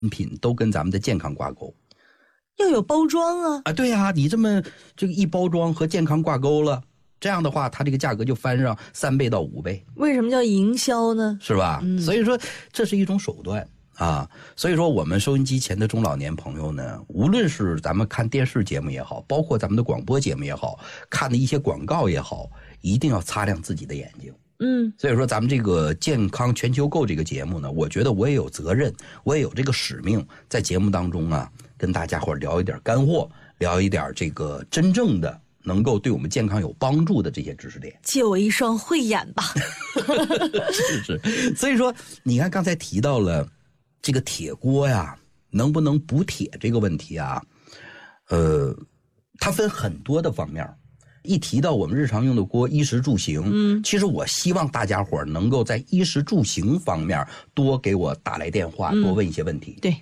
品都跟咱们的健康挂钩。 要有包装啊！ 啊，对啊，你这么这个一包装和健康挂钩了，这样的话，它这个价格就翻上3倍到5倍。 为什么叫营销呢？ 是吧？所以说这是一种手段啊。所以说我们收音机前的中老年朋友呢，无论是咱们看电视节目也好，包括咱们的广播节目也好，看的一些广告也好，一定要擦亮自己的眼睛。所以说咱们这个健康全球购这个节目呢，我觉得我也有责任，我也有这个使命，在节目当中啊，跟大家伙聊一点干货，聊一点这个真正的能够对我们健康有帮助的这些知识点。 借我一双慧眼吧。 是。所以说你看刚才提到了这个铁锅呀，能不能补铁这个问题啊，它分很多的方面。一提到我们日常用的锅，衣食住行，其实我希望大家伙能够在衣食住行方面多给我打来电话，多问一些问题。 对。